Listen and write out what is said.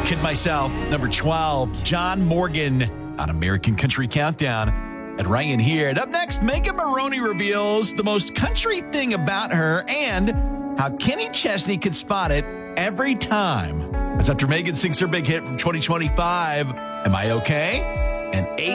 Kid Myself, number 12, John Morgan on American Country Countdown. And Ryan here. And up next, Megan Maroney reveals the most country thing about her and how Kenny Chesney could spot it every time. That's after Megan sings her big hit from 2025, Am I Okay? And